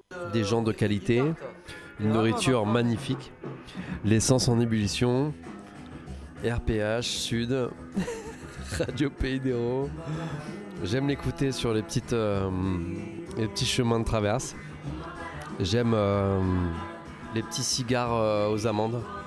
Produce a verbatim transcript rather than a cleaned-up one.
des gens de qualité, une nourriture magnifique, l'essence en ébullition, R P H, Sud, Radio Pays d'Hérault. J'aime l'écouter sur les, petites, euh, les petits chemins de traverse. J'aime euh, les petits cigares euh, aux amandes.